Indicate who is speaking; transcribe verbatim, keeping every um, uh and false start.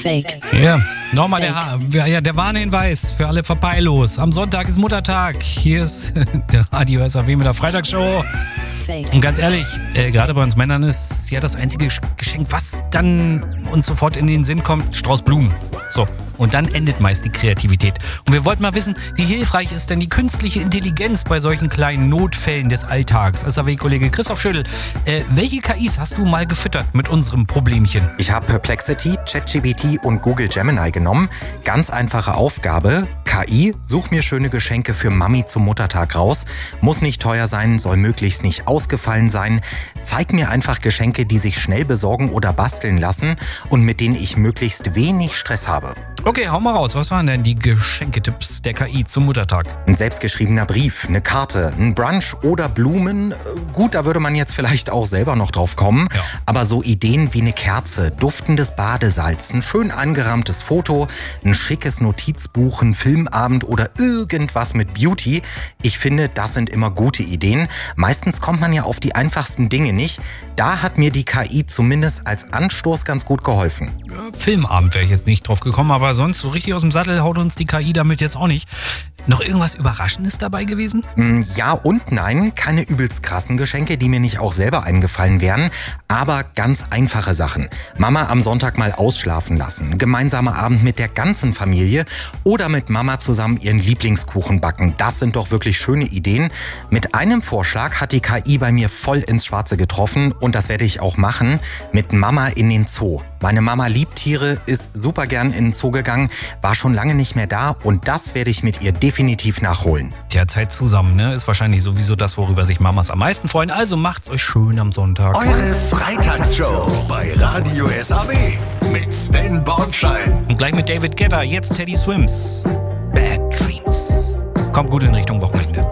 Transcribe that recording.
Speaker 1: Fake.
Speaker 2: Ja, nochmal der, Ha- ja, der Warnhinweis für alle Verpeilos. Am Sonntag ist Muttertag. Hier ist der Radio S A W mit der Freitagsshow.
Speaker 1: Fake.
Speaker 2: Und ganz ehrlich, äh, gerade bei uns Männern ist ja das einzige Gesch- Geschenk, was dann uns sofort in den Sinn kommt, Strauß Blumen. So. Und dann endet meist die Kreativität. Und wir wollten mal wissen, wie hilfreich ist denn die künstliche Intelligenz bei solchen kleinen Notfällen des Alltags? S A W-Kollege Christoph Schödel, äh, welche K Is hast du mal gefüttert mit unserem Problemchen?
Speaker 3: Ich habe Perplexity, ChatGPT und Google Gemini genommen. Ganz einfache Aufgabe. K I, such mir schöne Geschenke für Mami zum Muttertag raus. Muss nicht teuer sein, soll möglichst nicht ausgefallen sein. Zeig mir einfach Geschenke, die sich schnell besorgen oder basteln lassen und mit denen ich möglichst wenig Stress habe.
Speaker 2: Okay, hau mal raus. Was waren denn die Geschenketipps der K I zum Muttertag?
Speaker 3: Ein selbstgeschriebener Brief, eine Karte, ein Brunch oder Blumen. Äh, Gut, da würde man jetzt vielleicht auch selber noch drauf kommen.
Speaker 2: Ja.
Speaker 3: Aber so Ideen wie eine Kerze, duftendes Badesalz, ein schön angerahmtes Foto, ein schickes Notizbuch, ein Filmabend oder irgendwas mit Beauty. Ich finde, das sind immer gute Ideen. Meistens kommt man ja auf die einfachsten Dinge nicht. Da hat mir die K I zumindest als Anstoß ganz gut geholfen.
Speaker 2: Ja, Filmabend wäre ich jetzt nicht drauf gekommen, aber sonst so richtig aus dem Sattel haut uns die K I damit jetzt auch nicht. Noch irgendwas Überraschendes dabei gewesen?
Speaker 3: Mm, Ja und nein, keine übelst krassen Geschenke, die mir nicht auch selber eingefallen wären, aber ganz einfache Sachen. Mama am Sonntag mal ausschlafen lassen, gemeinsamer Abend mit der ganzen Familie oder mit Mama zusammen ihren Lieblingskuchen backen. Das sind doch wirklich schöne Ideen. Mit einem Vorschlag hat die K I bei mir voll ins Schwarze getroffen und das werde ich auch machen, mit Mama in den Zoo. Meine Mama liebt Tiere, ist super gern in den Zoo gegangen, war schon lange nicht mehr da und das werde ich mit ihr definitiv nachholen.
Speaker 2: Tja, Zeit zusammen, ne? Ist wahrscheinlich sowieso das, worüber sich Mamas am meisten freuen. Also macht's euch schön am Sonntag.
Speaker 4: Eure Freitagsshow bei Radio S A W mit Sven Bornschein.
Speaker 2: Und gleich mit David Guetta, jetzt Teddy Swims. Bad Dreams. Kommt gut in Richtung Wochenende.